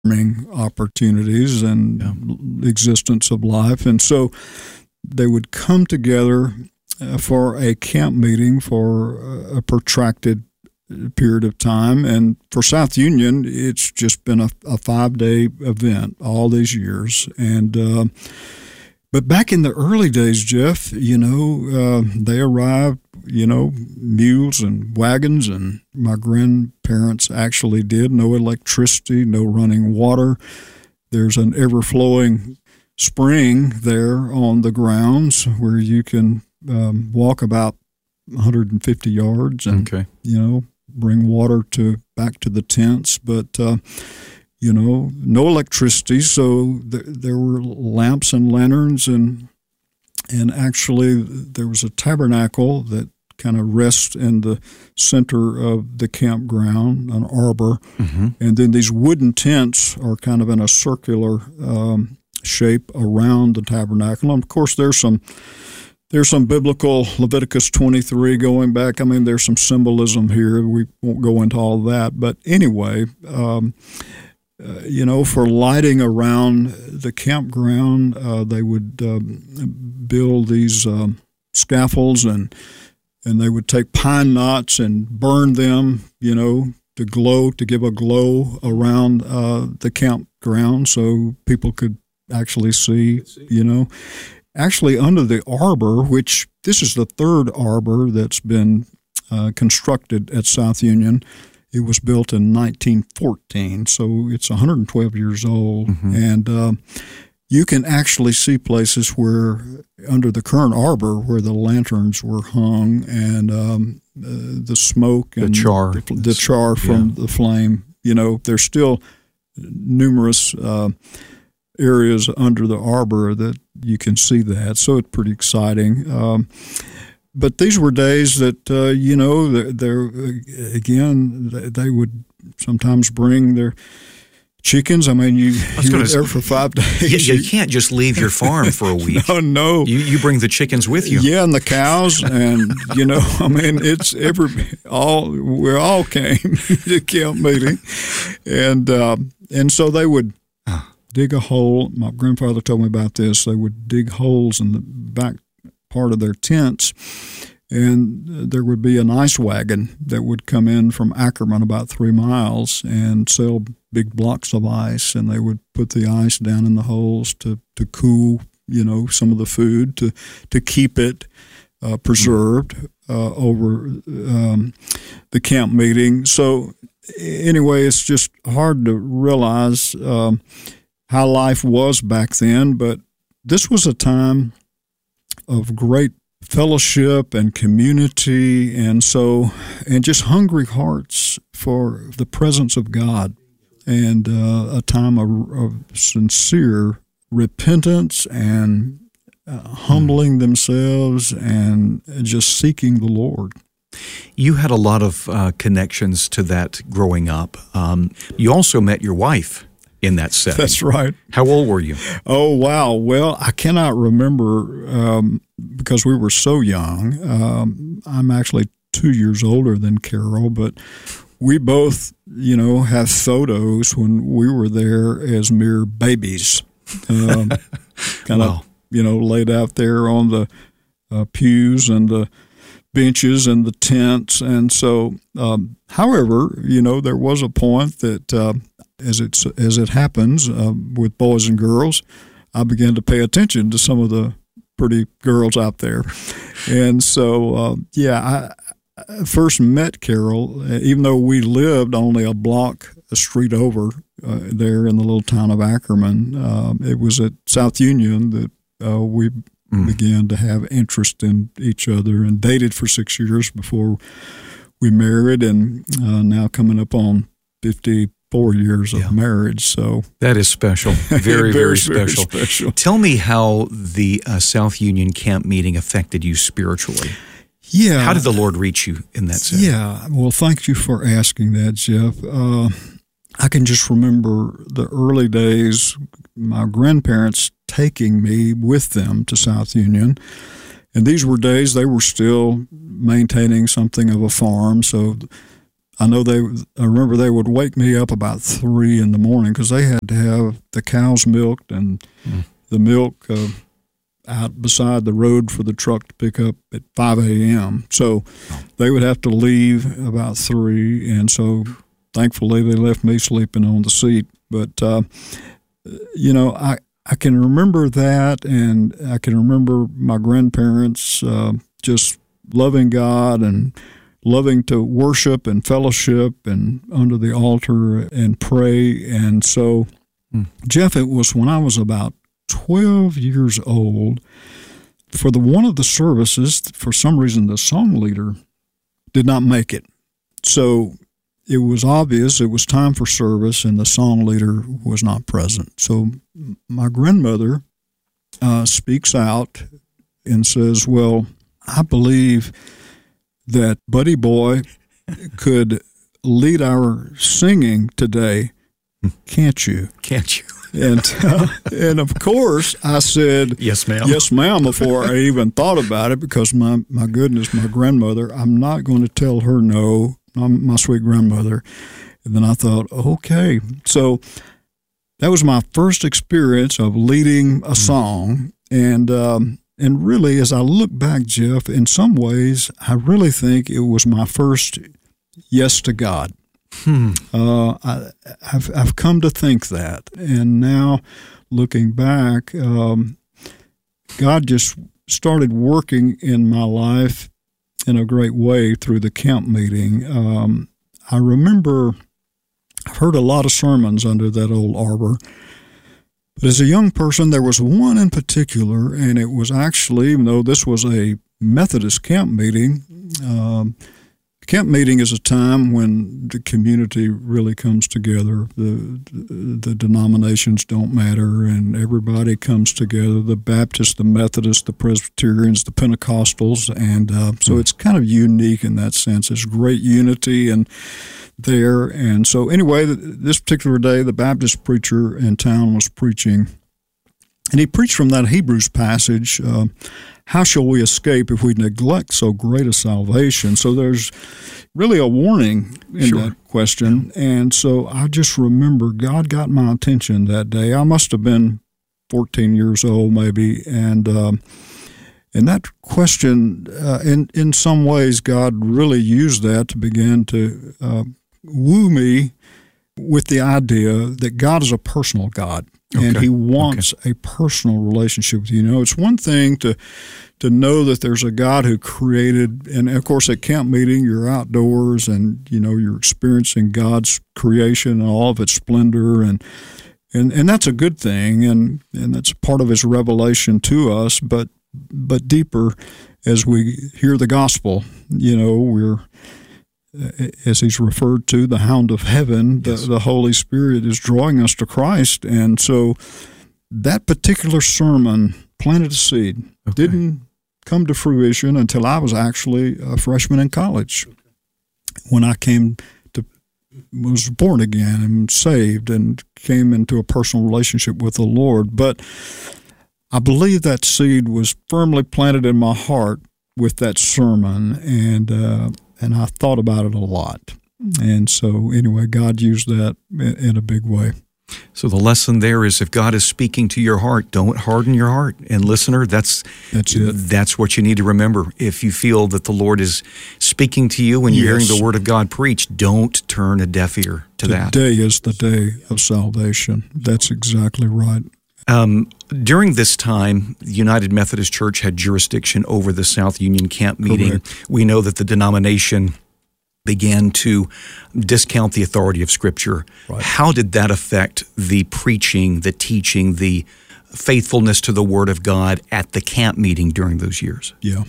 opportunities and existence of life. And so they would come together for a camp meeting for a protracted period of time. And for South Union, it's just been a 5-day event all these years. And but back in the early days, Jeff, they arrived, mules and wagons, and my grandparents actually did. No electricity, no running water. There's an ever-flowing spring there on the grounds where you can walk about 150 yards and, bring water back to the tents. But no electricity, so there were lamps and lanterns, and actually there was a tabernacle that kind of rests in the center of the campground, an arbor, and then these wooden tents are kind of in a circular shape around the tabernacle. And of course, there's some biblical Leviticus 23 going back. I mean, there's some symbolism here. We won't go into all that, but anyway. For lighting around the campground, they would build these scaffolds, and they would take pine knots and burn them, to give a glow around the campground so people could actually see, Actually, under the arbor, which this is the third arbor that's been constructed at South Union. It was built in 1914, so it's 112 years old. And you can actually see places where, under the current arbor, where the lanterns were hung and the smoke and the char from the flame. There's still numerous areas under the arbor that you can see that, so it's pretty exciting. But these were days that, they would sometimes bring their chickens. I mean, you were there for 5 days. You can't just leave your farm for a week. No. You bring the chickens with you. Yeah, and the cows, and, it's we all came to camp meeting. And so they would dig a hole. My grandfather told me about this. They would dig holes in the back part of their tents, and there would be an ice wagon that would come in from Ackerman about 3 miles and sell big blocks of ice, and they would put the ice down in the holes to cool, some of the food to keep it preserved over the camp meeting. So anyway, it's just hard to realize how life was back then, but this was a time of great fellowship and community, and just hungry hearts for the presence of God, and a time of sincere repentance and humbling themselves and just seeking the Lord. You had a lot of connections to that growing up. You also met your wife in that setting. That's right. How old were you? Oh, wow. Well, I cannot remember because we were so young. I'm actually 2 years older than Carol, but we both, have photos when we were there as mere babies, kind of, laid out there on the pews and the benches and the tents. And so, however, there was a point that as it happens with boys and girls, I began to pay attention to some of the pretty girls out there. And so, I first met Carol, even though we lived only a street over there in the little town of Ackerman. It was at South Union that we began to have interest in each other and dated for 6 years before we married, and now coming up on 54 years of marriage. So that is special. Very, very special. Very special. Tell me how the South Union camp meeting affected you spiritually. Yeah. How did the Lord reach you in that setting? Yeah. Well, thank you for asking that, Jeff. I can just remember the early days, my grandparents taking me with them to South Union. And these were days they were still maintaining something of a farm. So I remember they would wake me up about 3 in the morning because they had to have the cows milked and the milk out beside the road for the truck to pick up at 5 a.m. So they would have to leave about 3, and so thankfully they left me sleeping on the seat. But, I can remember that, and I can remember my grandparents just loving God and loving to worship and fellowship and under the altar and pray. And so, Jeff, it was when I was about 12 years old. For one of the services, for some reason, the song leader did not make it. So it was obvious it was time for service, and the song leader was not present. So my grandmother speaks out and says, well, I believe that Buddy Boy could lead our singing today. Can't you? Can't you? And of course, I said, yes, ma'am. Yes, ma'am, before I even thought about it, because my goodness, my grandmother, I'm not going to tell her no. I'm my sweet grandmother. And then I thought, okay. So that was my first experience of leading a song. And really, as I look back, Jeff, in some ways, I really think it was my first yes to God. I've come to think that. And now, looking back, God just started working in my life in a great way through the camp meeting. I remember I've heard a lot of sermons under that old arbor. But as a young person, there was one in particular, and it was actually, even though this was a Methodist camp meeting, camp meeting is a time when the community really comes together. The denominations don't matter, and everybody comes together, the Baptists, the Methodists, the Presbyterians, the Pentecostals, and so it's kind of unique in that sense. There's great unity and there. And so anyway, this particular day, the Baptist preacher in town was preaching, and he preached from that Hebrews passage, how shall we escape if we neglect so great a salvation? So there's really a warning in that question. And so I just remember God got my attention that day. I must have been 14 years old maybe, and that question, in some ways, God really used that to begin to woo me with the idea that God is a personal God. And He wants a personal relationship with you. You know, it's one thing to know that there's a God who created, and of course at camp meeting you're outdoors and you're experiencing God's creation and all of its splendor, and that's a good thing, and that's part of His revelation to us. But deeper, as we hear the gospel, we're, as He's referred to, the hound of heaven, the Holy Spirit is drawing us to Christ. And so that particular sermon planted a seed. Didn't come to fruition until I was actually a freshman in college, when I was born again and saved and came into a personal relationship with the Lord. But I believe that seed was firmly planted in my heart with that sermon, and I thought about it a lot. And so anyway, God used that in a big way. So the lesson there is, if God is speaking to your heart, don't harden your heart. And listener, that's it. That's what you need to remember. If you feel that the Lord is speaking to you when you're hearing the Word of God preached, don't turn a deaf ear to that. Today is the day of salvation. That's exactly right. During this time, the United Methodist Church had jurisdiction over the South Union camp meeting. Correct. We know that the denomination began to discount the authority of Scripture. Right. How did that affect the preaching, the teaching, the faithfulness to the Word of God at the camp meeting during those years? Yeah.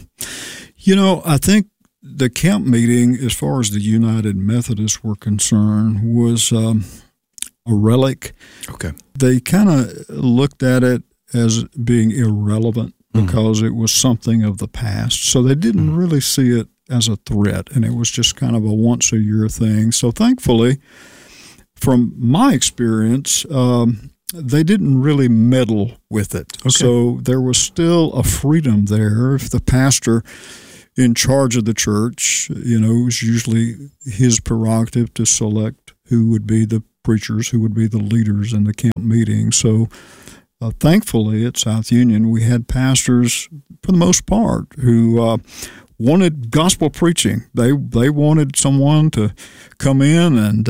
I think the camp meeting, as far as the United Methodists were concerned, was a relic. Okay. They kind of looked at it as being irrelevant because it was something of the past. So they didn't really see it as a threat, and it was just kind of a once-a-year thing. So thankfully, from my experience, they didn't really meddle with it. Okay. So there was still a freedom there. If the pastor in charge of the church. You know, it was usually his prerogative to select who would be the preachers, who would be the leaders in the camp meeting. So thankfully at South Union, we had pastors, for the most part, who wanted gospel preaching. They wanted someone to come in and,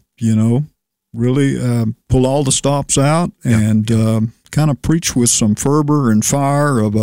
really pull all the stops out and kind of preach with some fervor and fire of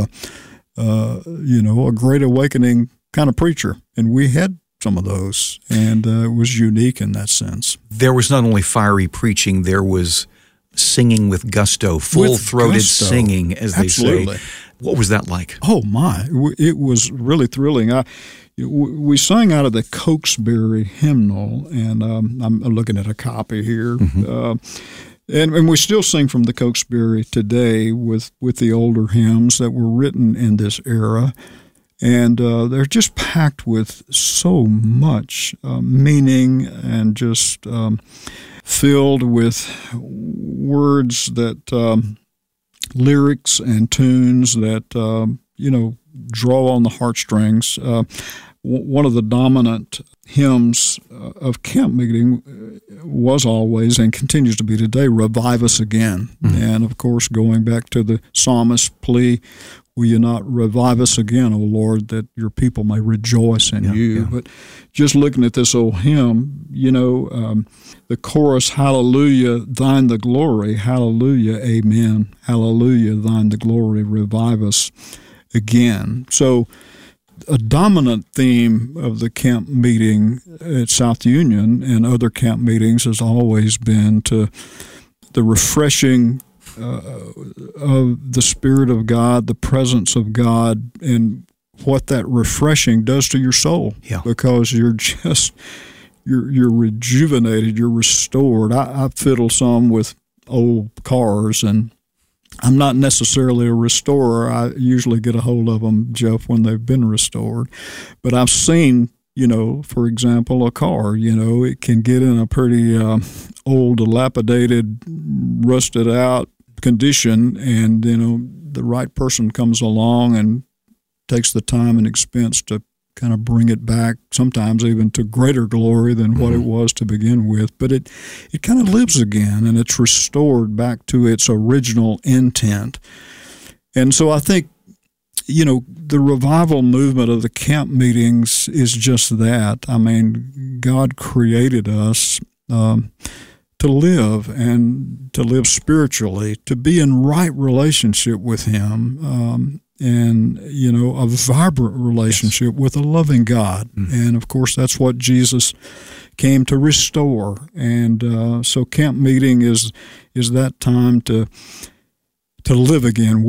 a great awakening kind of preacher. And we had some of those, and it was unique in that sense. There was not only fiery preaching, there was singing with gusto, full-throated singing, as they say. What was that like? Oh, my. It was really thrilling. We sang out of the Cokesbury hymnal, and I'm looking at a copy here. And we still sing from the Cokesbury today with the older hymns that were written in this era. And they're just packed with so much meaning and just filled with words that, lyrics and tunes that, draw on the heartstrings. One of the dominant hymns of camp meeting was always and continues to be today, "Revive Us Again." And, of course, going back to the psalmist's plea, "Will you not revive us again, O Lord, that your people may rejoice in you?" Yeah. But just looking at this old hymn, the chorus, "Hallelujah, thine the glory, hallelujah, amen, hallelujah, thine the glory, revive us again." So a dominant theme of the camp meeting at South Union and other camp meetings has always been to the refreshing of the Spirit of God, the presence of God, and what that refreshing does to your soul. Yeah. Because you're rejuvenated, you're restored. I fiddle some with old cars, and I'm not necessarily a restorer. I usually get a hold of them, Jeff, when they've been restored. But I've seen, for example, a car, it can get in a pretty old, dilapidated, rusted out condition, and, the right person comes along and takes the time and expense to kind of bring it back, sometimes even to greater glory than what it was to begin with. But it kind of lives again, and it's restored back to its original intent. And so I think, the revival movement of the camp meetings is just that. I mean, God created us to live and to live spiritually, to be in right relationship with Him, and, a vibrant relationship with a loving God. And, of course, that's what Jesus came to restore. And so camp meeting is that time to live again.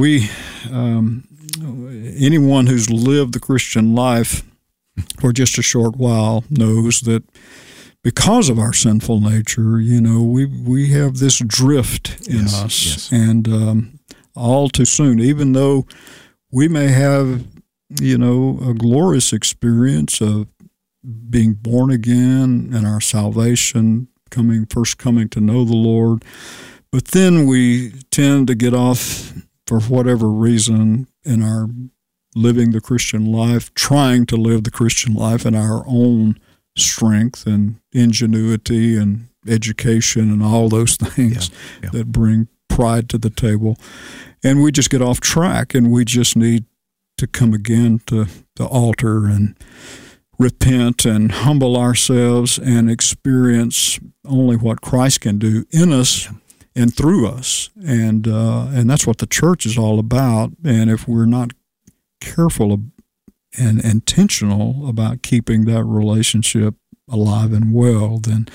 Anyone who's lived the Christian life for just a short while knows that because of our sinful nature, we have this drift in us. Yes. And all too soon, even though we may have, a glorious experience of being born again and our salvation, first coming to know the Lord, but then we tend to get off for whatever reason in our living the Christian life, trying to live the Christian life in our own strength and ingenuity and education and all those things that bring pride to the table. And we just get off track, and we just need to come again to the altar and repent and humble ourselves and experience only what Christ can do in us and through us. And that's what the church is all about. And if we're not careful and intentional about keeping that relationship alive and well, then,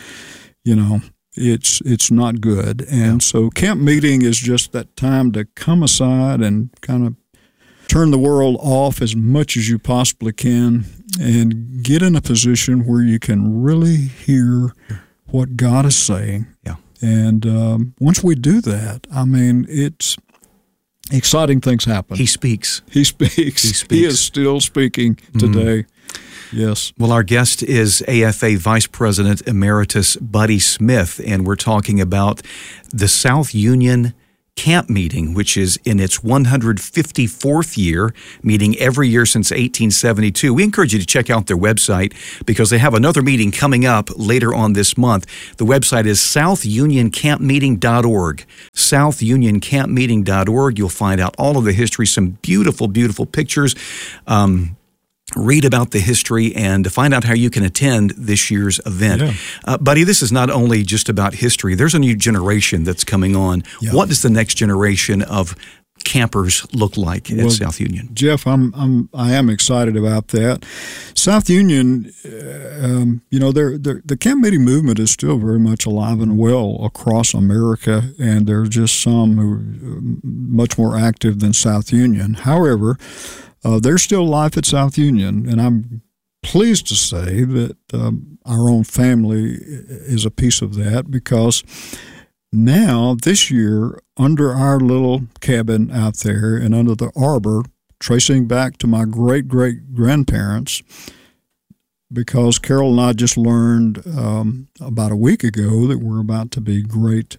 it's not good. And so camp meeting is just that time to come aside and kind of turn the world off as much as you possibly can and get in a position where you can really hear what God is saying. Yeah. And once we do that, it's exciting things happen. He speaks. He speaks. He is still speaking today. Yes. Well, our guest is AFA Vice President Emeritus Buddy Smith, and we're talking about the South Union Camp Meeting, which is in its 154th year, meeting every year since 1872. We encourage you to check out their website because they have another meeting coming up later on this month. The website is southunioncampmeeting.org. southunioncampmeeting.org. You'll find out all of the history, some beautiful, beautiful pictures. Read about the history and to find out how you can attend this year's event. Yeah. Buddy, this is not only just about history. There's a new generation that's coming on. Yeah. What does the next generation of campers look like at South Union? Jeff, I am excited about that. South Union, the camp meeting movement is still very much alive and well across America, and there are just some who are much more active than South Union. However, there's still life at South Union, and I'm pleased to say that our own family is a piece of that, because now this year, under our little cabin out there and under the arbor, tracing back to my great-great-grandparents, because Carol and I just learned about a week ago that we're about to be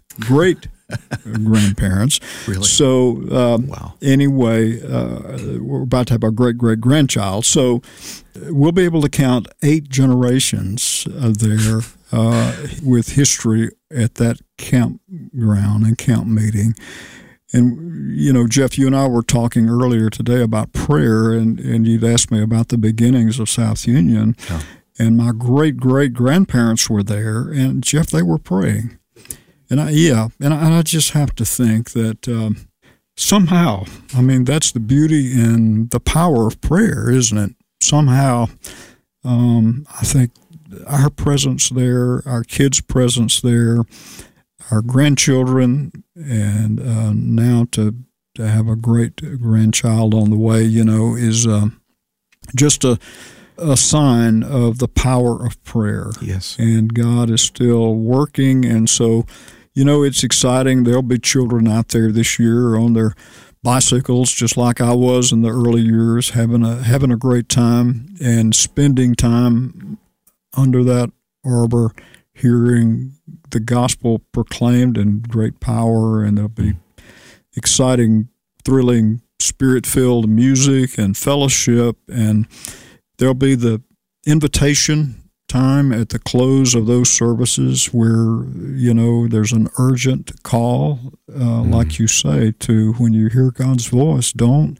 great-grandparents. Really? So wow. Anyway, we're about to have our great-great-grandchild. So we'll be able to count 8 generations there with history at that campground and camp meeting. And, Jeff, you and I were talking earlier today about prayer, and you'd asked me about the beginnings of South Union. Yeah. And my great-great-grandparents were there, and, Jeff, they were praying. And I just have to think that somehow, that's the beauty and the power of prayer, isn't it? Somehow, I think our presence there, our kids' presence there, our grandchildren, and now to have a great-grandchild on the way, is just a sign of the power of prayer. Yes. And God is still working, and so it's exciting. There'll be children out there this year on their bicycles, just like I was in the early years, having a great time and spending time under that arbor, hearing the gospel proclaimed in great power. And there'll be exciting, thrilling, spirit-filled music and fellowship. And there'll be the invitation time at the close of those services where, there's an urgent call, like you say, to when you hear God's voice, don't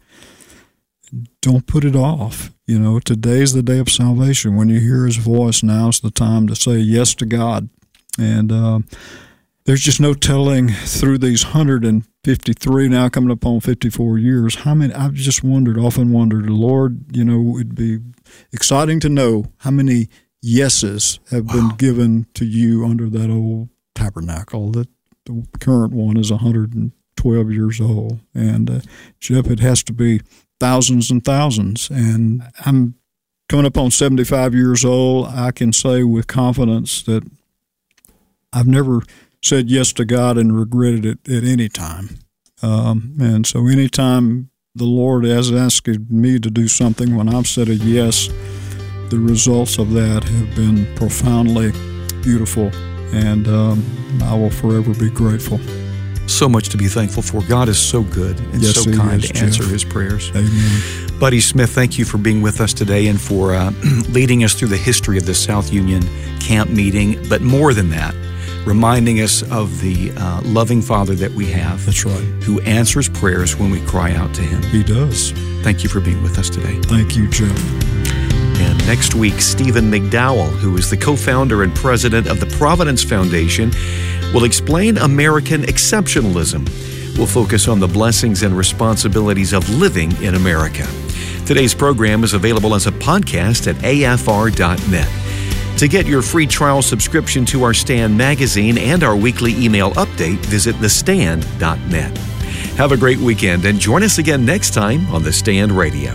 put it off. Today's the day of salvation. When you hear His voice, now's the time to say yes to God. And there's just no telling through these 153, now coming up on 54 years, how many, I've just often wondered, Lord, it'd be exciting to know how many yeses have been given to you under that old tabernacle. That the current one is 112 years old. And Jeff, it has to be thousands and thousands. And I'm coming up on 75 years old. I can say with confidence that I've never said yes to God and regretted it at any time. And so anytime the Lord has asked me to do something, when I've said a yes, the results of that have been profoundly beautiful, and I will forever be grateful. So much to be thankful for. God is so good and so kind to answer His prayers. Amen. Buddy Smith, thank you for being with us today and for leading us through the history of the South Union camp meeting, but more than that, reminding us of the loving Father that we have. That's right. Who answers prayers when we cry out to Him. He does. Thank you for being with us today. Thank you, Jim. And next week, Stephen McDowell, who is the co-founder and president of the Providence Foundation, will explain American exceptionalism. We'll focus on the blessings and responsibilities of living in America. Today's program is available as a podcast at afr.net. To get your free trial subscription to our Stand magazine and our weekly email update, visit thestand.net. Have a great weekend and join us again next time on The Stand Radio.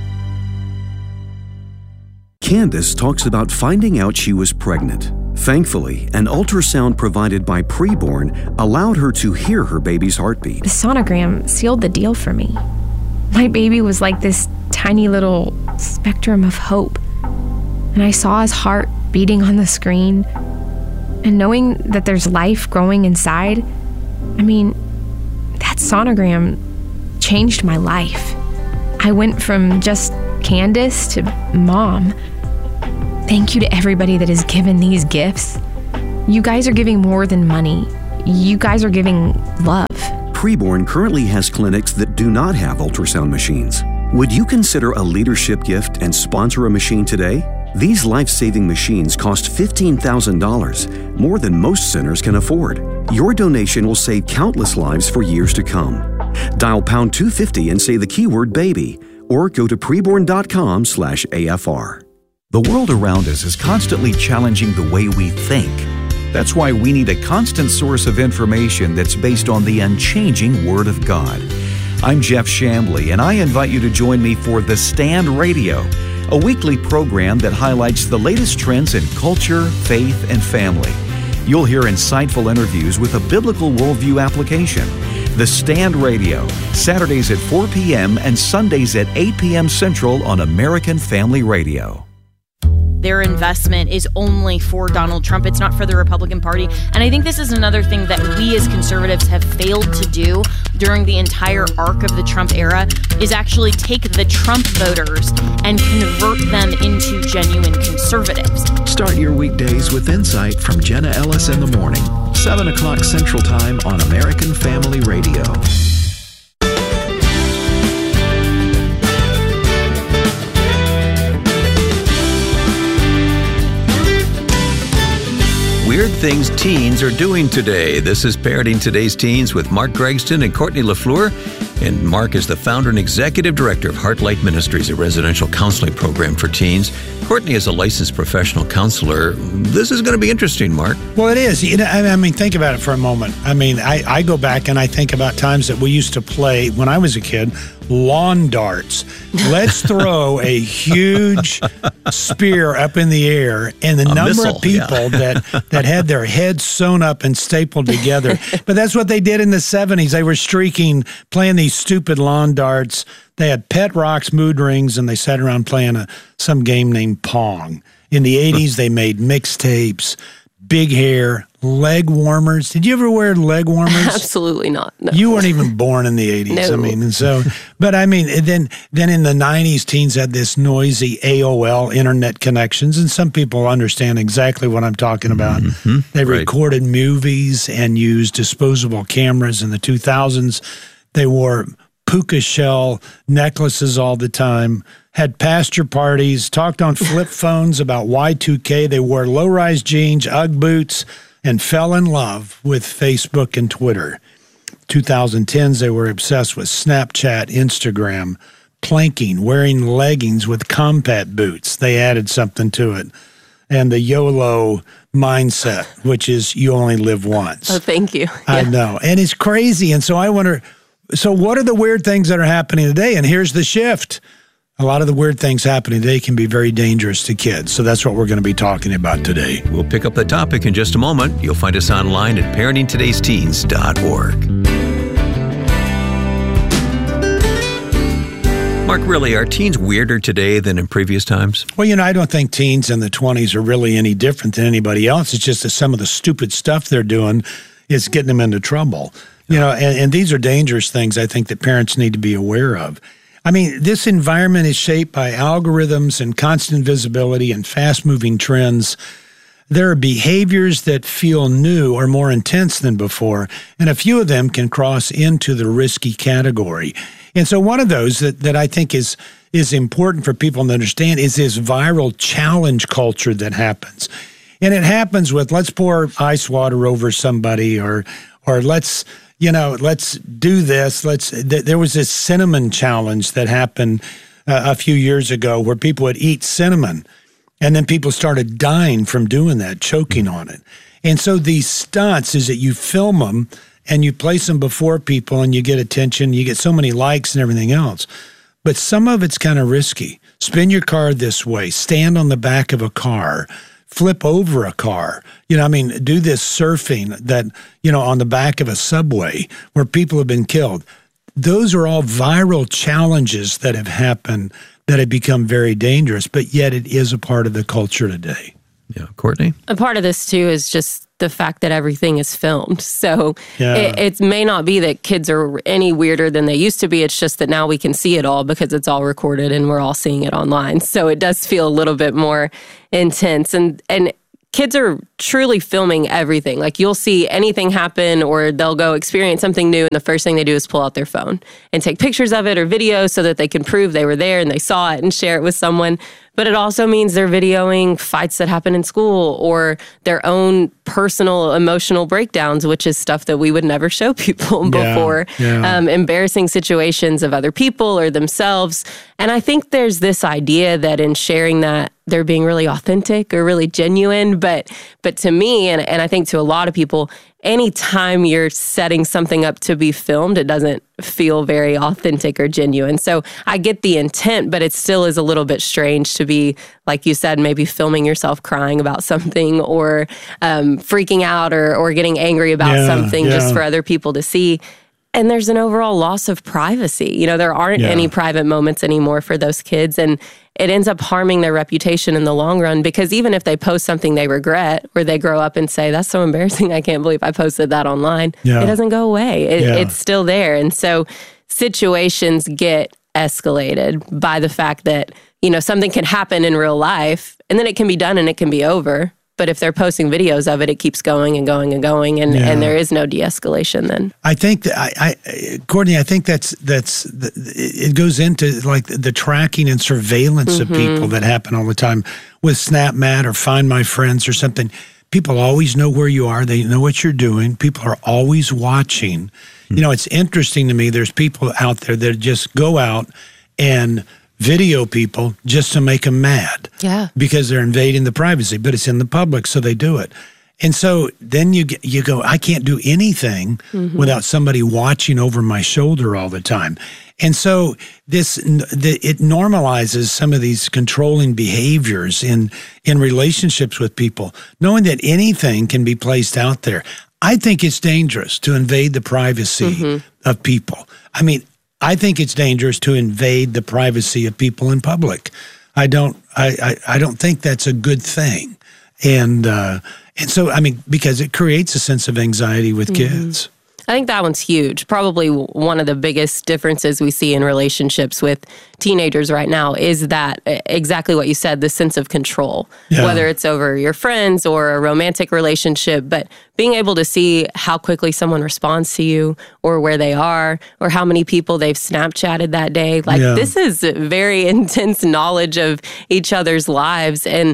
Candace talks about finding out she was pregnant. Thankfully, an ultrasound provided by Preborn allowed her to hear her baby's heartbeat. The sonogram sealed the deal for me. My baby was like this tiny little spectrum of hope. And I saw his heart beating on the screen. And knowing that there's life growing inside, that's sonogram changed my life. I went from just Candace to mom. Thank you to everybody that has given these gifts. You guys are giving more than money. You guys are giving love. Preborn currently has clinics that do not have ultrasound machines. Would you consider a leadership gift and sponsor a machine today? These life-saving machines cost $15,000, more than most centers can afford. Your donation will save countless lives for years to come. Dial pound 250 and say the keyword baby, or go to preborn.com/AFR. The world around us is constantly challenging the way we think. That's why we need a constant source of information that's based on the unchanging Word of God. I'm Jeff Chambly, and I invite you to join me for The Stand Radio, a weekly program that highlights the latest trends in culture, faith, and family. You'll hear insightful interviews with a biblical worldview application. The Stand Radio, Saturdays at 4 p.m. and Sundays at 8 p.m. Central on American Family Radio. Their investment is only for Donald Trump. It's not for the Republican Party. And I think this is another thing that we as conservatives have failed to do during the entire arc of the Trump era, is actually take the Trump voters and convert them into genuine conservatives. Start your weekdays with insight from Jenna Ellis in the morning, 7 o'clock Central Time on American Family Radio. Weird things teens are doing today. This is Parenting Today's Teens with Mark Gregston and Courtney LaFleur. And Mark is the founder and executive director of Heartlight Ministries, a residential counseling program for teens. Courtney is a licensed professional counselor. This is going to be interesting, Mark. Well, it is. You know, I mean, think about it for a moment. I mean, I go back and I think about times that we used to play, when I was a kid, lawn darts. Let's throw a huge spear up in the air, and the number of people that had their heads sewn up and stapled together. But that's what they did in the 70s. They were streaking, playing these stupid lawn darts. They had pet rocks, mood rings, and they sat around playing some game named Pong. In the 80s, they made mixtapes, big hair, leg warmers. Did you ever wear leg warmers? Absolutely not. No. You weren't even born in the 80s. No. I mean, and so, but I mean, then in the 90s, teens had this noisy AOL internet connections, and some people understand exactly what I'm talking about. Mm-hmm. They recorded movies and used disposable cameras in the 2000s. They wore puka shell necklaces all the time, had pasture parties, talked on flip phones about Y2K. They wore low-rise jeans, Ugg boots, and fell in love with Facebook and Twitter. 2010s, they were obsessed with Snapchat, Instagram, planking, wearing leggings with combat boots. They added something to it. And the YOLO mindset, which is you only live once. Oh, thank you. I know. And it's crazy. And so I wonder, so what are the weird things that are happening today? And here's the shift. A lot of the weird things happening today can be very dangerous to kids. So that's what we're going to be talking about today. We'll pick up the topic in just a moment. You'll find us online at parentingtodaysteens.org. Mark, really, are teens weirder today than in previous times? Well, you know, I don't think teens in the 20s are really any different than anybody else. It's just that some of the stupid stuff they're doing is getting them into trouble. You know, and these are dangerous things I think that parents need to be aware of. I mean, this environment is shaped by algorithms and constant visibility and fast-moving trends. There are behaviors that feel new or more intense than before, and a few of them can cross into the risky category. And so one of those that I think is important for people to understand is this viral challenge culture that happens. And it happens with let's pour ice water over somebody or let's do this. There was this cinnamon challenge that happened a few years ago where people would eat cinnamon, and then people started dying from doing that, choking on it. And so these stunts is that you film them and you place them before people and you get attention, you get so many likes and everything else. But some of it's kind of risky. Spin your car this way, stand on the back of a car, flip over a car, do this surfing that, on the back of a subway where people have been killed. Those are all viral challenges that have happened that have become very dangerous, but yet it is a part of the culture today. Yeah. Courtney? A part of this, too, is just the fact that everything is filmed. So it may not be that kids are any weirder than they used to be. It's just that now we can see it all because it's all recorded and we're all seeing it online. So it does feel a little bit more intense. And kids are truly filming everything. Like you'll see anything happen or they'll go experience something new and the first thing they do is pull out their phone and take pictures of it or videos so that they can prove they were there and they saw it and share it with someone. But it also means they're videoing fights that happen in school or their own personal emotional breakdowns, which is stuff that we would never show people before. Embarrassing situations of other people or themselves. And I think there's this idea that in sharing that, they're being really authentic or really genuine. But to me, and I think to a lot of people, anytime you're setting something up to be filmed, it doesn't feel very authentic or genuine. So I get the intent, but it still is a little bit strange to be, like you said, maybe filming yourself crying about something or freaking out or getting angry about something just for other people to see. And there's an overall loss of privacy. You know, there aren't any private moments anymore for those kids. And it ends up harming their reputation in the long run because even if they post something they regret or they grow up and say, that's so embarrassing, I can't believe I posted that online, it doesn't go away. It's still there. And so situations get escalated by the fact that, you know, something can happen in real life and then it can be done and it can be over. But if they're posting videos of it, it keeps going and going and going, and there is no de-escalation then. I think that Courtney, I think it goes into like the tracking and surveillance of people that happen all the time with SnapMat or Find My Friends or something. People always know where you are. They know what you're doing. People are always watching. You know, it's interesting to me. There's people out there that just go out and video people just to make them mad. Yeah. Because they're invading the privacy, but it's in the public, so they do it. And so then you go, I can't do anything without somebody watching over my shoulder all the time. And so it normalizes some of these controlling behaviors in relationships with people, knowing that anything can be placed out there. I think it's dangerous to invade the privacy of people. I mean, I think it's dangerous to invade the privacy of people in public. I don't think that's a good thing. And so, I mean, because it creates a sense of anxiety with kids. I think that one's huge. Probably one of the biggest differences we see in relationships with teenagers right now is that exactly what you said, the sense of control, whether it's over your friends or a romantic relationship, but being able to see how quickly someone responds to you or where they are or how many people they've Snapchatted that day. Like this is very intense knowledge of each other's lives. And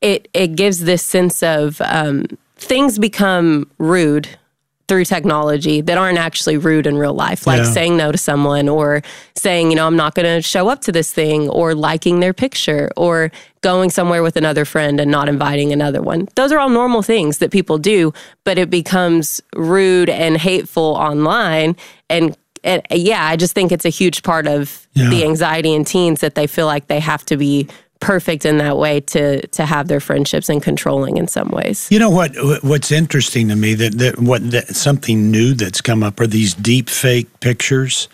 it gives this sense of things become rude through technology that aren't actually rude in real life, like saying no to someone or saying, you know, I'm not going to show up to this thing or liking their picture or going somewhere with another friend and not inviting another one. Those are all normal things that people do, but it becomes rude and hateful online. And I just think it's a huge part of the anxiety in teens that they feel like they have to be perfect in that way to have their friendships and controlling in some ways. You know what's interesting to me that something new that's come up are these deep fake pictures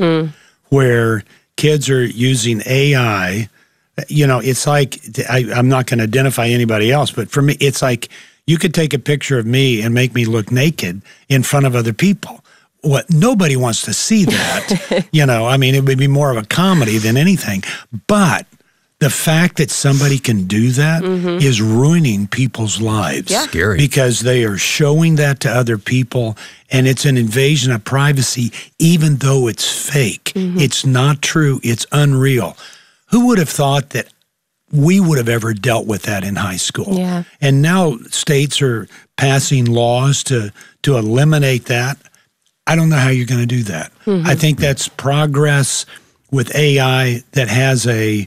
where kids are using AI. You know, it's like I'm not going to identify anybody else, but for me, it's like you could take a picture of me and make me look naked in front of other people. Nobody wants to see that. You know, I mean, it would be more of a comedy than anything, but the fact that somebody can do that is ruining people's lives. Yeah. Scary. Because they are showing that to other people, and it's an invasion of privacy, even though it's fake. It's not true. It's unreal. Who would have thought that we would have ever dealt with that in high school? Yeah. And now states are passing laws to eliminate that. I don't know how you're going to do that. I think that's progress with AI that has a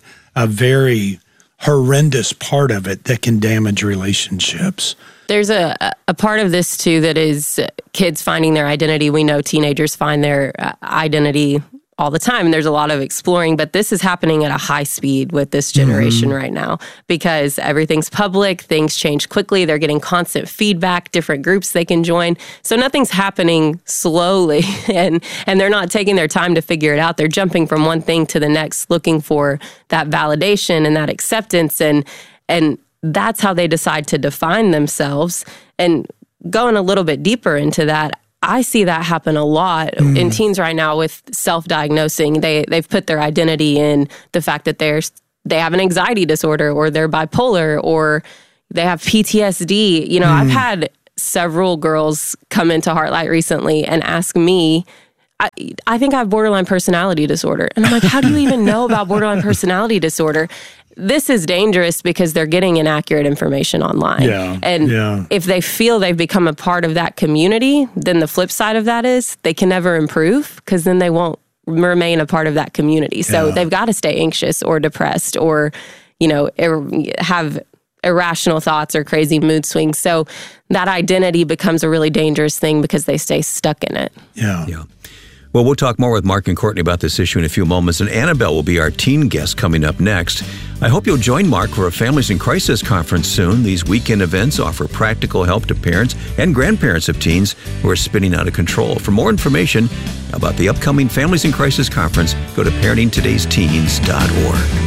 very horrendous part of it that can damage relationships. There's a part of this, too, that is kids finding their identity. We know teenagers find their identity all the time, and there's a lot of exploring, but this is happening at a high speed with this generation right now because everything's public, things change quickly, they're getting constant feedback, different groups they can join, so nothing's happening slowly, and they're not taking their time to figure it out. They're jumping from one thing to the next, looking for that validation and that acceptance, and that's how they decide to define themselves. And going a little bit deeper into that, I see that happen a lot in teens right now with self-diagnosing. They've put their identity in the fact that they have an anxiety disorder, or they're bipolar, or they have PTSD. You know, I've had several girls come into Heartlight recently and ask me, I think I have borderline personality disorder. And I'm like, how do you even know about borderline personality disorder? This is dangerous because they're getting inaccurate information online. If they feel they've become a part of that community, then the flip side of that is they can never improve, because then they won't remain a part of that community. So they've got to stay anxious or depressed, or, you know, have irrational thoughts or crazy mood swings. So that identity becomes a really dangerous thing because they stay stuck in it. Yeah. Well, we'll talk more with Mark and Courtney about this issue in a few moments, and Annabelle will be our teen guest coming up next. I hope you'll join Mark for a Families in Crisis conference soon. These weekend events offer practical help to parents and grandparents of teens who are spinning out of control. For more information about the upcoming Families in Crisis conference, go to parentingtodaysteens.org.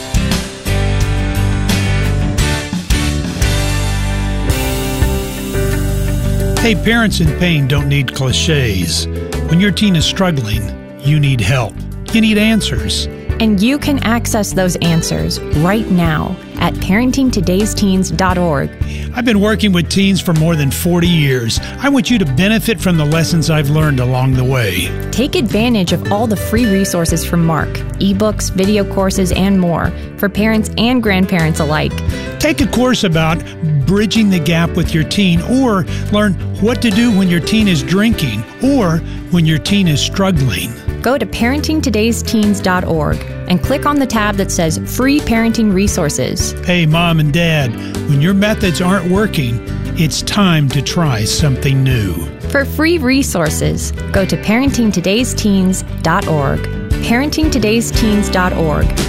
Hey, parents in pain don't need cliches. When your teen is struggling, you need help. You need answers. And you can access those answers right now at parentingtodaysteens.org. I've been working with teens for more than 40 years. I want you to benefit from the lessons I've learned along the way. Take advantage of all the free resources from Mark, ebooks, video courses, and more for parents and grandparents alike. Take a course about bridging the gap with your teen, or learn what to do when your teen is drinking or when your teen is struggling. Go to parentingtodaysteens.org and click on the tab that says Free Parenting Resources. Hey, Mom and Dad, when your methods aren't working, it's time to try something new. For free resources, go to parentingtodaysteens.org. parentingtodaysteens.org.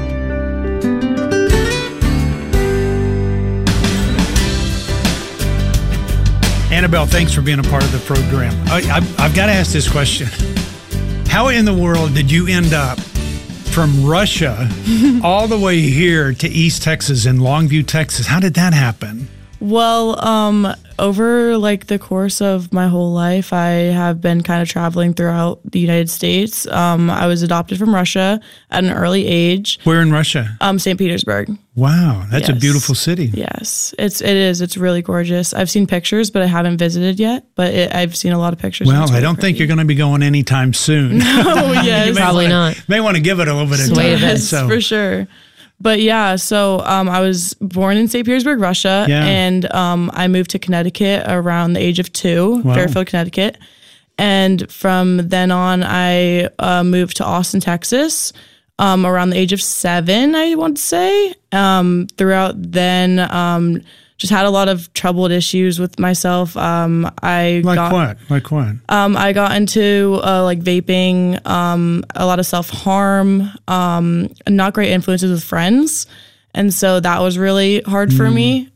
Annabelle, thanks for being a part of the program. I've got to ask this question. How in the world did you end up from Russia all the way here to East Texas in Longview, Texas? How did that happen? Well, over like the course of my whole life, I have been kind of traveling throughout the United States. I was adopted from Russia at an early age. Where in Russia? St. Petersburg. Wow, that's a beautiful city. Yes, it is. It's really gorgeous. I've seen pictures, but I haven't visited yet. But I've seen a lot of pictures. Well, I don't think you're going to be going anytime soon. No, yes, probably not. May want to give it a little bit of time. Yes, for sure. But yeah, so I was born in St. Petersburg, Russia, and I moved to Connecticut around the age of 2, Fairfield, Connecticut. And from then on, I moved to Austin, Texas, around the age of 7, I want to say. Throughout then, just had a lot of troubled issues with myself. Like what? I got into like vaping, a lot of self-harm, not great influences with friends. And so that was really hard for me.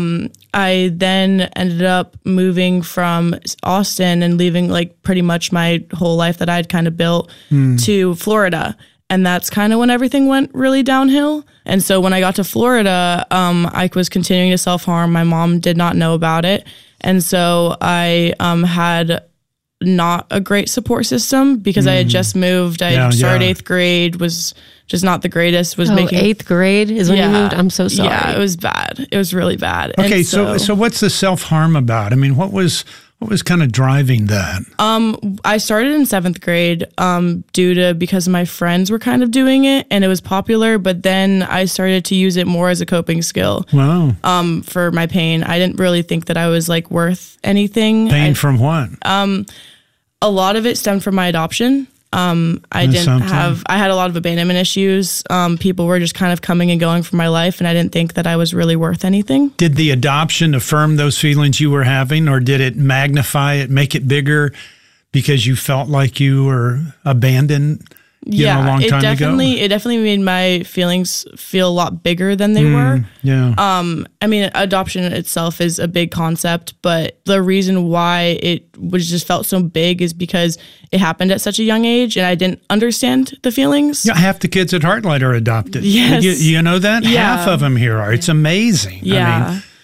I then ended up moving from Austin and leaving like pretty much my whole life that I'd kind of built to Florida. And that's kind of when everything went really downhill. And so when I got to Florida, I was continuing to self-harm. My mom did not know about it. And so I had not a great support system because I had just moved. I started 8th grade, was just not the greatest. Was making 8th grade is when you moved? I'm so sorry. Yeah, it was bad. It was really bad. Okay, and so what's the self-harm about? I mean, what was kind of driving that? I started in 7th grade because my friends were kind of doing it and it was popular, but then I started to use it more as a coping skill. Wow. For my pain. I didn't really think that I was like worth anything. Pain from what? A lot of it stemmed from my adoption. I had a lot of abandonment issues. People were just kind of coming and going from my life, and I didn't think that I was really worth anything. Did the adoption affirm those feelings you were having, or did it magnify it, make it bigger because you felt like you were abandoned a long time ago? It definitely made my feelings feel a lot bigger than they were. Yeah. I mean, adoption itself is a big concept, but the reason why it just felt so big is because it happened at such a young age and I didn't understand the feelings. Yeah, half the kids at Heartlight are adopted. Yes. You know that? Yeah. Half of them here are. It's amazing. Yeah. I mean,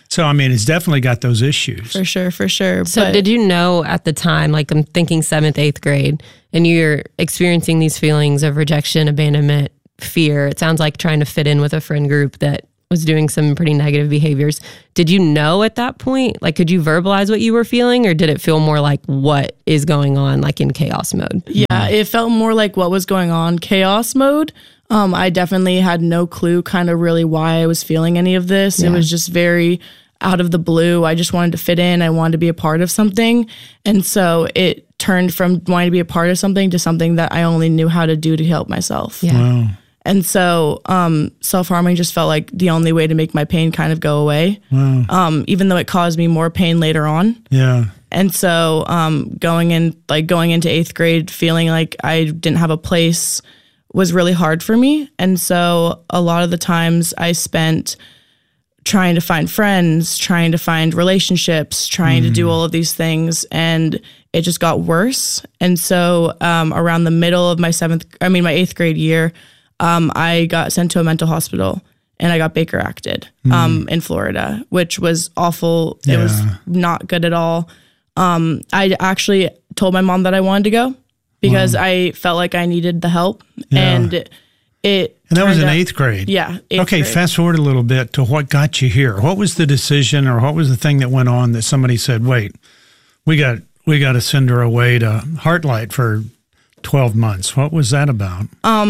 So, I mean, it's definitely got those issues. For sure. So did you know at the time, like I'm thinking 7th, 8th grade, and you're experiencing these feelings of rejection, abandonment, fear. It sounds like trying to fit in with a friend group that was doing some pretty negative behaviors. Did you know at that point? Like, could you verbalize what you were feeling, or did it feel more like what is going on, like in chaos mode? Yeah, it felt more like what was going on, chaos mode. I definitely had no clue kind of really why I was feeling any of this. Yeah. It was just very out of the blue. I just wanted to fit in. I wanted to be a part of something. And so it turned from wanting to be a part of something to something that I only knew how to do to help myself. Yeah. Wow. And so self-harming just felt like the only way to make my pain kind of go away. Wow. Even though it caused me more pain later on. Yeah. And so going into 8th grade, feeling like I didn't have a place was really hard for me. And so a lot of the times I spent trying to find friends, trying to find relationships, trying to do all of these things. And it just got worse. And so around the middle of my 8th grade year, I got sent to a mental hospital and I got Baker acted in Florida, which was awful. Yeah. It was not good at all. I actually told my mom that I wanted to go because I felt like I needed the help. Yeah. And that was in 8th grade? Yeah. Okay, grade. Fast forward a little bit to what got you here. What was the decision, or what was the thing that went on that somebody said, wait, we got to send her away to Heartlight for 12 months. What was that about?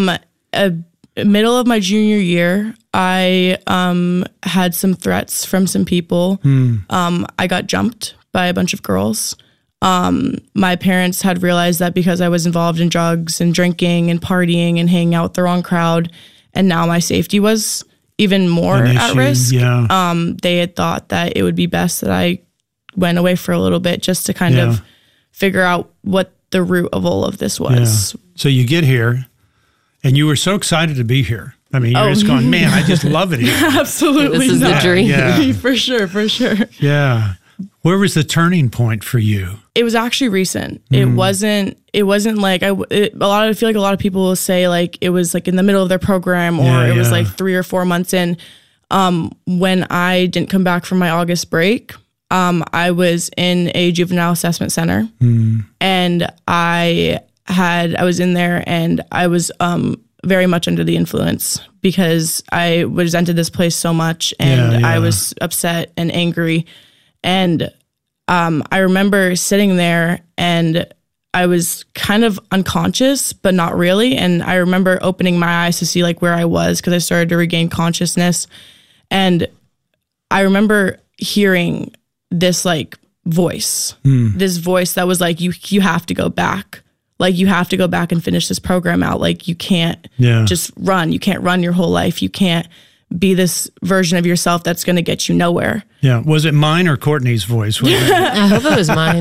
Middle of my junior year, I had some threats from some people. I got jumped by a bunch of girls. My parents had realized that because I was involved in drugs and drinking and partying and hanging out with the wrong crowd, and now my safety was even more at risk. Yeah. They had thought that it would be best that I went away for a little bit just to kind of figure out what the root of all of this was. Yeah. So you get here, and you were so excited to be here. I mean, you're just going, man, I just love it here. Absolutely. This is the dream. Yeah. For sure. Yeah. Where was the turning point for you? It was actually recent. It wasn't like I feel like a lot of people will say like it was like in the middle of their program, or it was like 3 or 4 months in. When I didn't come back from my August break, I was in a juvenile assessment center, and I was in there, and I was very much under the influence because I resented this place so much, and I was upset and angry. And I remember sitting there, and I was kind of unconscious, but not really. And I remember opening my eyes to see like where I was, because I started to regain consciousness. And I remember hearing this like voice, this voice that was like, you have to go back. Like, you have to go back and finish this program out. Like, you can't just run. You can't run your whole life. You can't be this version of yourself that's going to get you nowhere. Yeah. Was it mine or Courtney's voice? I hope it was mine.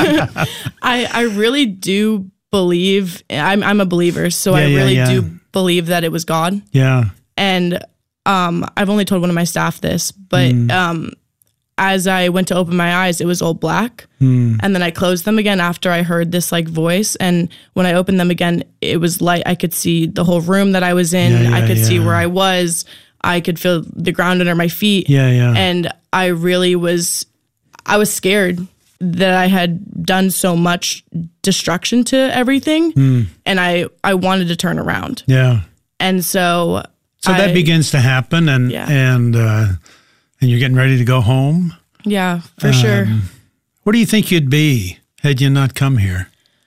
I really do believe, I'm a believer, so I really do believe that it was God. Yeah. And I've only told one of my staff this, but as I went to open my eyes, it was all black. And then I closed them again after I heard this like voice. And when I opened them again, it was light. I could see the whole room that I was in. I could see where I was. I could feel the ground under my feet. And I was scared that I had done so much destruction to everything. And I wanted to turn around. Yeah. And so that begins to happen, and you're getting ready to go home. Yeah, for sure. Where do you think you'd be had you not come here?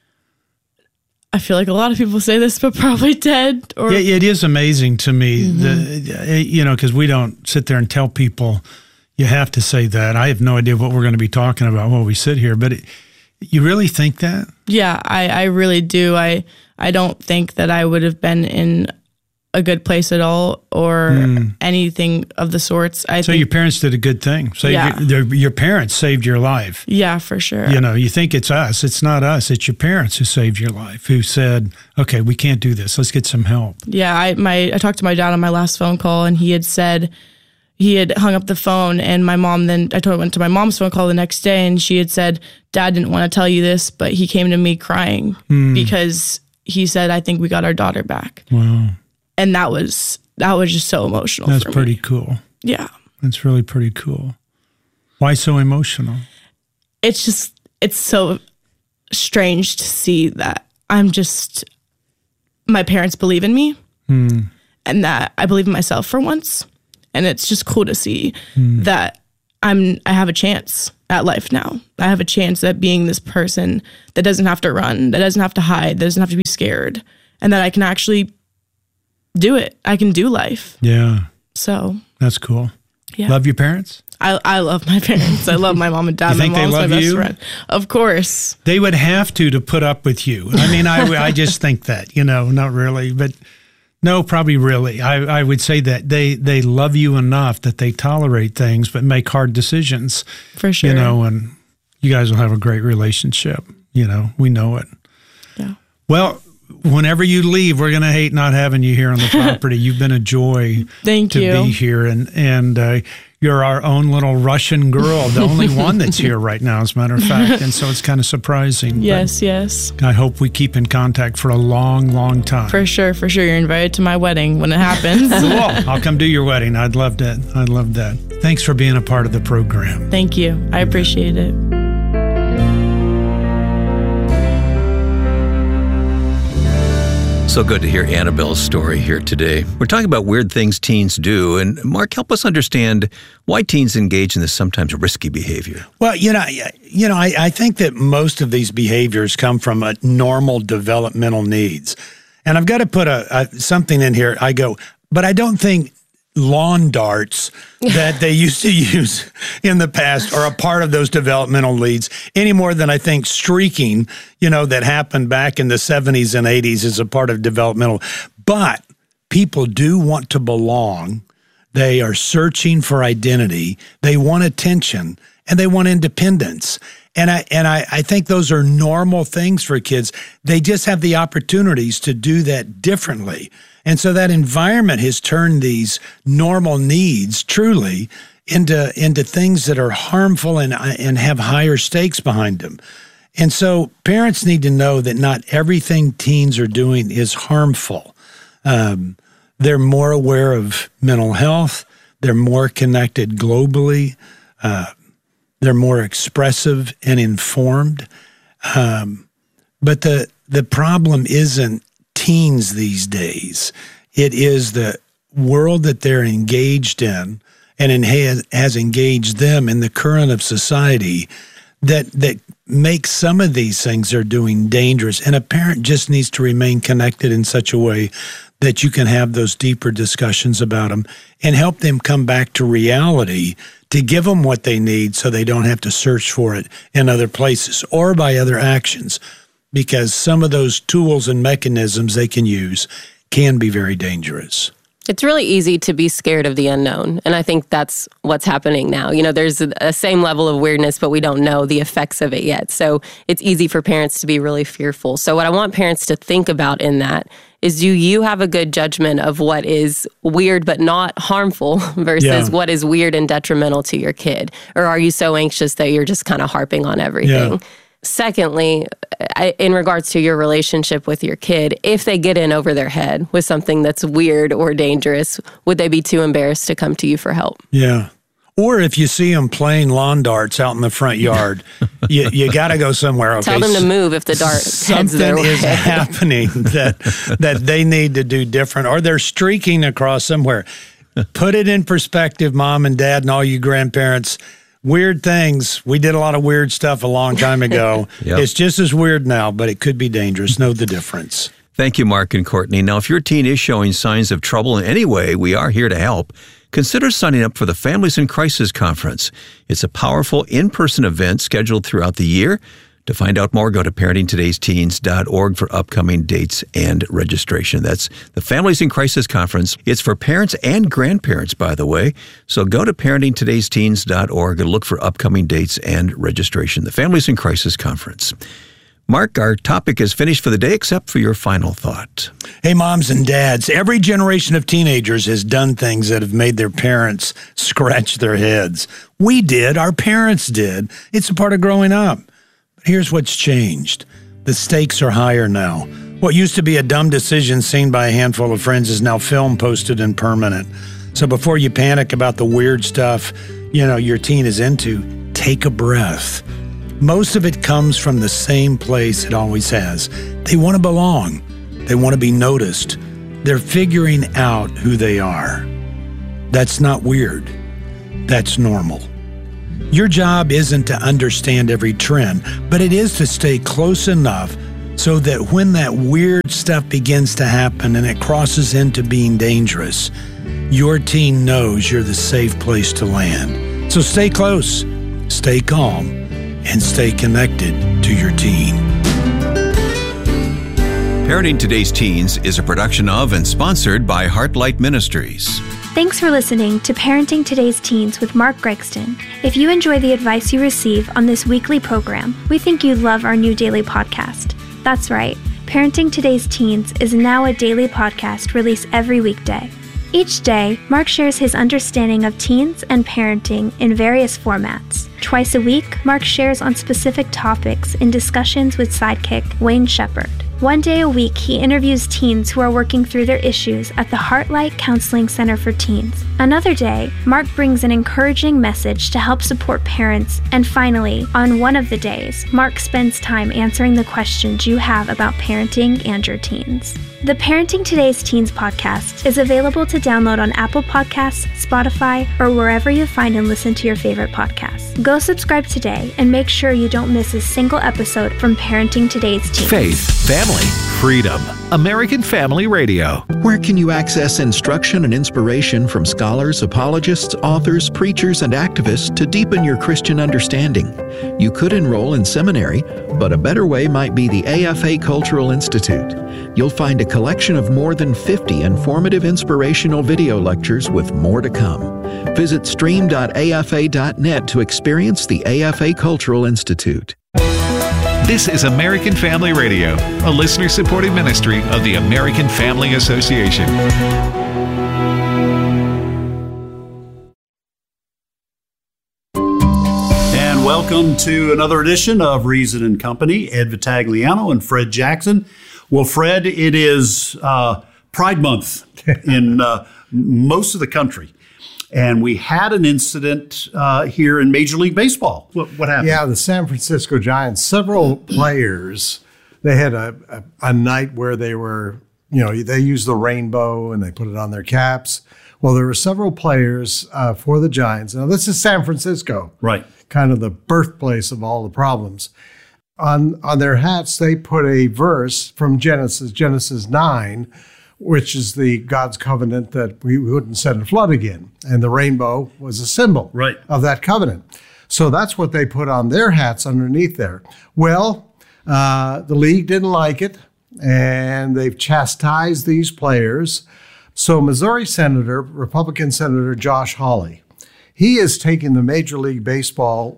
I feel like a lot of people say this, but probably dead. Or it is amazing to me, because we don't sit there and tell people you have to say that. I have no idea what we're going to be talking about while we sit here, but you really think that? Yeah, I really do. I don't think that I would have been in a good place at all, or anything of the sorts. So your parents did a good thing. Your parents saved your life. Yeah, for sure. You think it's us. It's not us. It's your parents who saved your life, who said, okay, we can't do this. Let's get some help. Yeah, I talked to my dad on my last phone call, and he had said, he had hung up the phone, and my mom went to my mom's phone call the next day, and she had said, Dad didn't want to tell you this, but he came to me crying because he said, I think we got our daughter back. Wow. And that was just so emotional. That's for me. pretty cool. Yeah. That's really pretty cool. Why so emotional? It's so strange to see that my parents believe in me and that I believe in myself for once. And it's just cool to see that I have a chance at life now. I have a chance at being this person that doesn't have to run, that doesn't have to hide, that doesn't have to be scared, and that I can actually do it. I can do life. Yeah. So. That's cool. Yeah. Love your parents? I love my parents. I love my mom and dad. You think my mom's they love my best you? friend. Of course. They would have to put up with you. I mean, I just think that, not really, but no, probably really. I would say that they love you enough that they tolerate things but make hard decisions. For sure. And you guys will have a great relationship. We know it. Yeah. Well, whenever you leave, we're going to hate not having you here on the property. You've been a joy to be here. And you're our own little Russian girl, the only one that's here right now, as a matter of fact. And so it's kind of surprising. Yes. I hope we keep in contact for a long, long time. For sure. You're invited to my wedding when it happens. Cool. I'll come do your wedding. I'd love that. Thanks for being a part of the program. Thank you. I appreciate it. So good to hear Annabelle's story here today. We're talking about weird things teens do. And Mark, help us understand why teens engage in this sometimes risky behavior. Well, I think that most of these behaviors come from a normal developmental needs. And I've got to put something in here. But I don't think lawn darts that they used to use in the past are a part of those developmental needs any more than I think streaking, that happened back in the 70s and 80s is a part of developmental. But people do want to belong. They are searching for identity. They want attention and they want independence. And I think those are normal things for kids. They just have the opportunities to do that differently. And so that environment has turned these normal needs truly into things that are harmful and have higher stakes behind them. And so parents need to know that not everything teens are doing is harmful. They're more aware of mental health. They're more connected globally. They're more expressive and informed. But the problem isn't teens these days. It is the world that they're engaged in and has engaged them in the current of society that makes some of these things they're doing dangerous. And a parent just needs to remain connected in such a way that you can have those deeper discussions about them and help them come back to reality to give them what they need so they don't have to search for it in other places or by other actions. Because some of those tools and mechanisms they can use can be very dangerous. It's really easy to be scared of the unknown. And I think that's what's happening now. There's a same level of weirdness, but we don't know the effects of it yet. So it's easy for parents to be really fearful. So what I want parents to think about in that is, do you have a good judgment of what is weird but not harmful versus what is weird and detrimental to your kid? Or are you so anxious that you're just kind of harping on everything? Yeah. Secondly, in regards to your relationship with your kid, if they get in over their head with something that's weird or dangerous, would they be too embarrassed to come to you for help? Yeah. Or if you see them playing lawn darts out in the front yard, you got to go somewhere. Okay? Tell them to move if the dart heads their way. Something is happening that they need to do different, or they're streaking across somewhere. Put it in perspective, mom and dad and all you grandparents. Weird things. We did a lot of weird stuff a long time ago. Yep. It's just as weird now, but it could be dangerous. Know the difference. Thank you, Mark and Courtney. Now, if your teen is showing signs of trouble in any way, we are here to help. Consider signing up for the Families in Crisis Conference. It's a powerful in-person event scheduled throughout the year. To find out more, go to parentingtodaysteens.org for upcoming dates and registration. That's the Families in Crisis Conference. It's for parents and grandparents, by the way. So go to parentingtodaysteens.org and look for upcoming dates and registration. The Families in Crisis Conference. Mark, our topic is finished for the day, except for your final thought. Hey, moms and dads, every generation of teenagers has done things that have made their parents scratch their heads. We did. Our parents did. It's a part of growing up. Here's what's changed. The stakes are higher now. What used to be a dumb decision seen by a handful of friends is now film posted and permanent. So before you panic about the weird stuff your teen is into, take a breath. Most of it comes from the same place it always has. They want to belong. They want to be noticed. They're figuring out who they are. That's not weird. That's normal. Your job isn't to understand every trend, but it is to stay close enough so that when that weird stuff begins to happen and it crosses into being dangerous, your teen knows you're the safe place to land. So stay close, stay calm, and stay connected to your teen. Parenting Today's Teens is a production of and sponsored by Heartlight Ministries. Thanks for listening to Parenting Today's Teens with Mark Gregston. If you enjoy the advice you receive on this weekly program, we think you'd love our new daily podcast. That's right, Parenting Today's Teens is now a daily podcast released every weekday. Each day, Mark shares his understanding of teens and parenting in various formats. Twice a week, Mark shares on specific topics in discussions with sidekick Wayne Shepherd. One day a week, he interviews teens who are working through their issues at the Heartlight Counseling Center for Teens. Another day, Mark brings an encouraging message to help support parents. And finally, on one of the days, Mark spends time answering the questions you have about parenting and your teens. The Parenting Today's Teens podcast is available to download on Apple Podcasts, Spotify, or wherever you find and listen to your favorite podcasts. Go subscribe today and make sure you don't miss a single episode from Parenting Today's Teens. Faith, family, freedom. American Family Radio. Where can you access instruction and inspiration from scholars, apologists, authors, preachers, and activists to deepen your Christian understanding? You could enroll in seminary, but a better way might be the AFA Cultural Institute. You'll find a collection of more than 50 informative inspirational video lectures with more to come. Visit stream.afa.net to experience the AFA Cultural Institute. This is American Family Radio, a listener-supported ministry of the American Family Association. And welcome to another edition of Reason and Company. Ed Vitagliano and Fred Jackson. Well, Fred, it is Pride Month in most of the country. And we had an incident here in Major League Baseball. What happened? Yeah, the San Francisco Giants, several players, they had a night where they were, they used the rainbow and they put it on their caps. Well, there were several players for the Giants. Now, this is San Francisco. Right. Kind of the birthplace of all the problems. On their hats, they put a verse from Genesis 9, which is the God's covenant that we wouldn't send a flood again. And the rainbow was a symbol of that covenant. So that's what they put on their hats underneath there. Well, the league didn't like it, and they've chastised these players. So Missouri Republican Senator Josh Hawley, he is taking the Major League Baseball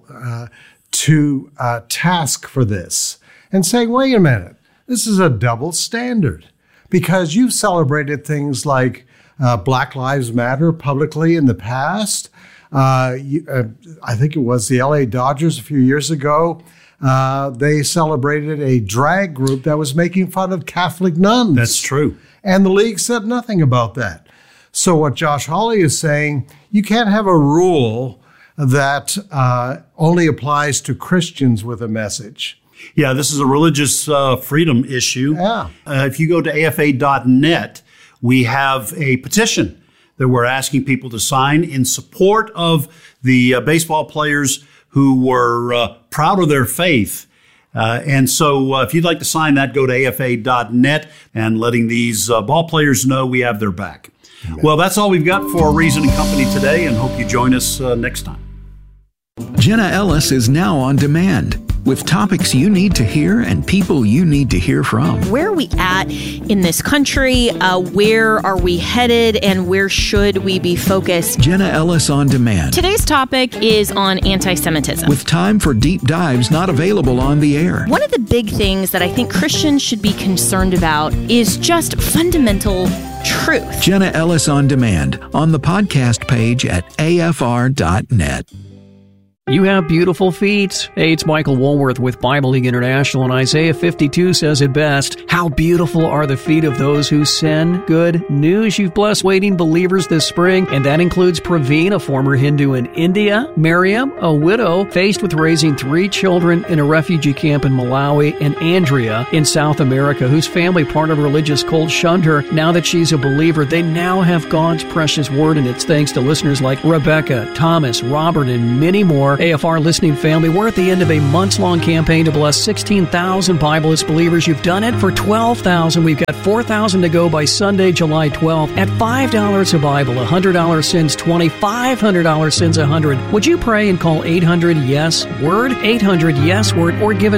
to task for this and saying, wait a minute, this is a double standard. Because you've celebrated things like Black Lives Matter publicly in the past. I think it was the LA Dodgers a few years ago. They celebrated a drag group that was making fun of Catholic nuns. That's true. And the league said nothing about that. So what Josh Hawley is saying, you can't have a rule that only applies to Christians with a message. Yeah, this is a religious freedom issue. Yeah. If you go to afa.net, we have a petition that we're asking people to sign in support of the baseball players who were proud of their faith. And so if you'd like to sign that, go to afa.net and letting these ball players know we have their back. Amen. Well, that's all we've got for Reason and Company today, and hope you join us next time. Jenna Ellis is now on demand with topics you need to hear and people you need to hear from. Where are we at in this country? Where are we headed? And where should we be focused? Jenna Ellis on demand. Today's topic is on anti-Semitism. With time for deep dives not available on the air. One of the big things that I think Christians should be concerned about is just fundamental truth. Jenna Ellis on demand on the podcast page at afr.net. You have beautiful feet. Hey, it's Michael Woolworth with Bible League International, and Isaiah 52 says it best. How beautiful are the feet of those who send good news. You've blessed waiting believers this spring, and that includes Praveen, a former Hindu in India, Miriam, a widow faced with raising 3 children in a refugee camp in Malawi, and Andrea in South America, whose family, part of a religious cult, shunned her. Now that she's a believer, they now have God's precious word, and it's thanks to listeners like Rebecca, Thomas, Robert, and many more. AFR listening family, we're at the end of a months-long campaign to bless 16,000 Bibleist believers. You've done it for 12,000. We've got 4,000 to go by Sunday, July 12th. At $5 a Bible, $100 sends 20, $500 sends 100. Would you pray and call 800-YES-WORD, 800-YES-WORD, or give it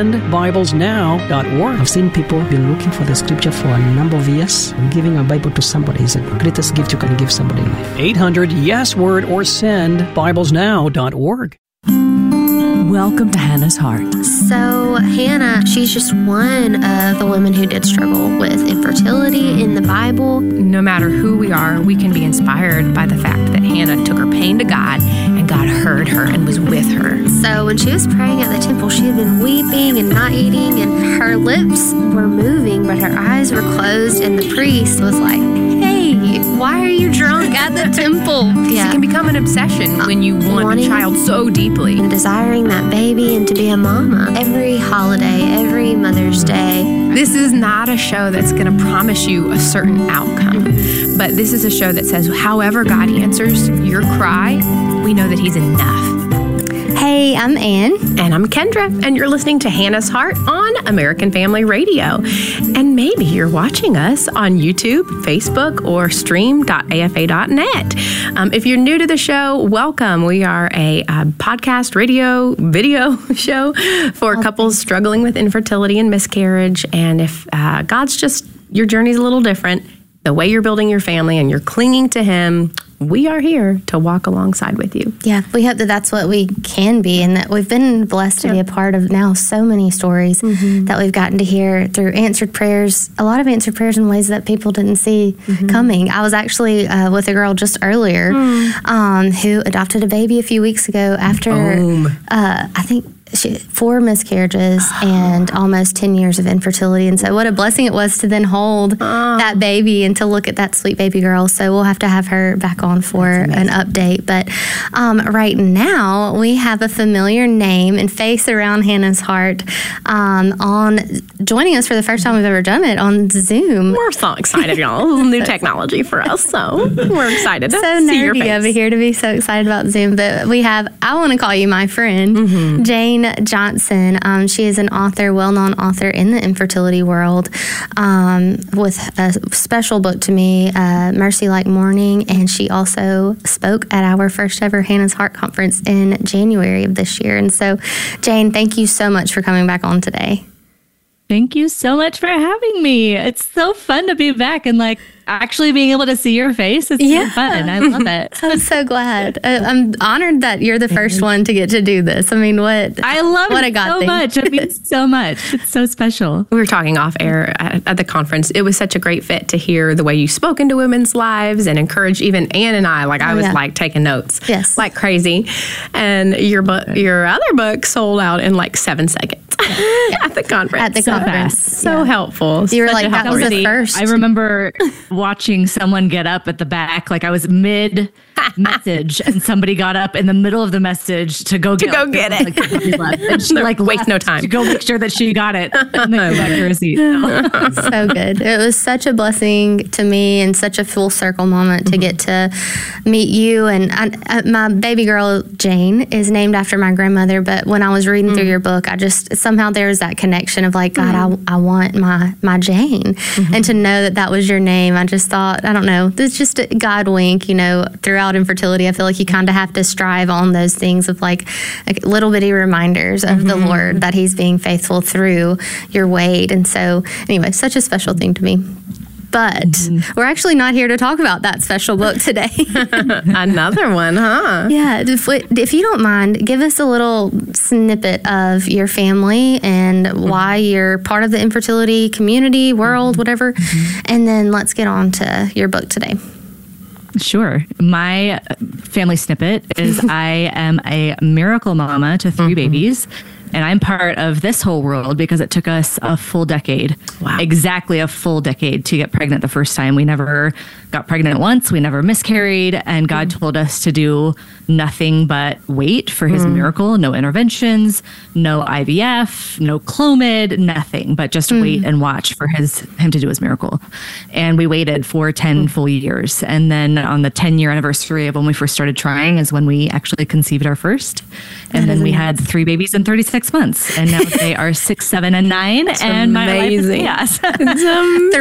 sendbiblesnow.org. I've seen people been looking for the scripture for a number of years. Giving a Bible to somebody is the greatest gift you can give somebody in life. 800-YES-WORD or sendbiblesnow.org. Welcome to Hannah's Heart. So Hannah, she's just one of the women who did struggle with infertility in the Bible. No matter who we are, we can be inspired by the fact that Hannah took her pain to God, and God heard her and was with her. So when she was praying at the temple, she had been weeping and not eating, and her lips were moving, but her eyes were closed, and the priest was like, "Hey, why are you drunk at the temple?" Yeah. It can become an obsession when you want a child so deeply. And desiring that baby and to be a mama. Every holiday, every Mother's Day. This is not a show that's going to promise you a certain outcome. But this is a show that says, however God answers your cry, we know that He's enough. Hey, I'm Ann. And I'm Kendra, and you're listening to Hannah's Heart on American Family Radio. And maybe you're watching us on YouTube, Facebook, or stream.afa.net. If you're new to the show, welcome. We are a podcast, radio, video show for couples struggling with infertility and miscarriage. And if God's just, your journey's a little different, the way you're building your family and you're clinging to Him, we are here to walk alongside with you. Yeah, we hope that that's what we can be, and that we've been blessed to be a part of now so many stories that we've gotten to hear through answered prayers, a lot of answered prayers in ways that people didn't see coming. I was actually with a girl just earlier who adopted a baby a few weeks ago after, I think, 4 miscarriages and almost 10 years of infertility. And so what a blessing it was to then hold that baby and to look at that sweet baby girl. So we'll have to have her back on for an update. But right now we have a familiar name and face around Hannah's Heart on joining us for the first time we've ever done it on Zoom. We're so excited, y'all. This is new technology for us, so we're excited to see your face. Nerdy over here to be so excited about Zoom. But we have, I want to call you my friend, Jane Johnson. She is an author, well-known author in the infertility world, with a special book to me, Mercy Like Morning, and she also spoke at our first ever Hannah's Heart Conference in January of this year. And so, Jane, thank you so much for coming back on today. Thank you so much for having me. It's so fun to be back and actually being able to see your face. It's so fun. I love it. I'm so glad. I'm honored that you're the first one to get to do this. I mean, I love it so much. It means so much. It's so special. We were talking off air at the conference. It was such a great fit to hear the way you spoke into women's lives and encourage even Ann and I. I was taking notes like crazy. And your other book sold out in 7 seconds. At the conference. So helpful. You were that was the first. I remember watching someone get up at the back. I was mid-message and somebody got up in the middle of the message to go get it. And she waste no time. To go make sure that she got it. And then go back to her seat. So good. It was such a blessing to me and such a full circle moment to get to meet you. And my baby girl, Jane, is named after my grandmother. But when I was reading through your book, I just somehow there's that connection of God, I want my Jane. And to know that was your name, I just thought, I don't know, it's just a God wink, throughout infertility. I feel like you kind of have to strive on those things of little bitty reminders of the Lord that He's being faithful through your wait. And so anyway, such a special thing to me. But we're actually not here to talk about that special book today. Another one, huh? Yeah. If you don't mind, give us a little snippet of your family and why you're part of the infertility community, world, whatever. And then let's get on to your book today. Sure. My family snippet is I am a miracle mama to 3 babies. And I'm part of this whole world because it took us a full decade, exactly a full decade to get pregnant the first time. We never got pregnant once. We never miscarried. And God told us to do nothing but wait for his miracle. No interventions, no IVF, no Clomid, nothing, but just wait and watch for him to do his miracle. And we waited for 10 full years. And then on the 10-year anniversary of when we first started trying is when we actually conceived our first. And then we had 3 babies in 36 months. And now they are 6, 7, and 9. It's and amazing. My life is chaos. It's